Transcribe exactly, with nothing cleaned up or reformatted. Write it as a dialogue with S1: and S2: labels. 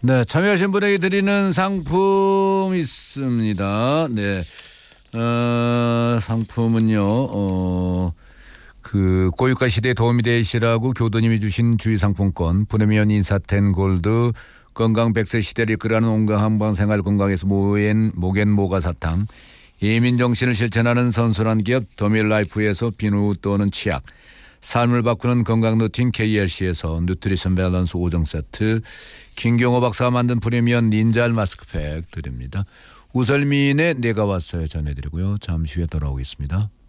S1: 네, 참여하신 분에게 드리는 상품 있습니다. 네, 어, 상품은요, 어, 그 고유가 시대에 도움이 되시라고 교도님이 주신 주의상품권, 프리미엄 인사텐 골드, 건강 백 세 시대를 이끌어가는 온갖 한방 생활 건강에서 모엔 모겐 모가 사탕, 이민 정신을 실천하는 선순환 기업 더밀라이프에서 비누 또는 치약, 삶을 바꾸는 건강 루틴 케이엘씨에서 누트리션 밸런스 오 종 세트, 김경호 박사가 만든 프리미엄 닌잘 마스크팩 드립니다. 우설미인의 내가 왔어요 전해드리고요. 잠시 후에 돌아오겠습니다.